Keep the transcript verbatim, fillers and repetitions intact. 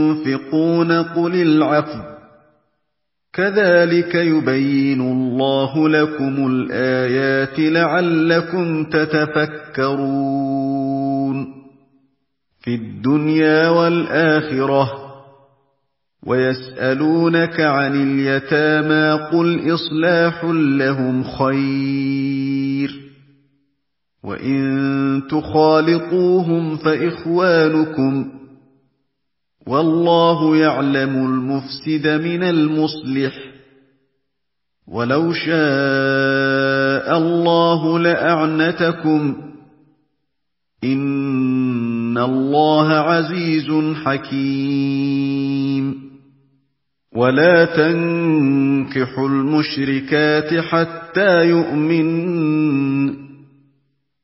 تنفقون قل العفو كذلك يبين الله لكم الآيات لعلكم تتفكرون في الدنيا والآخرة ويسألونك عن اليتامى قل إصلاح لهم خير وإن تخالطوهم فإخوانكم والله يعلم المفسد من المصلح ولو شاء الله لأعنتكم إن الله عزيز حكيم ولا تنكحوا المشركات حتى يؤمنن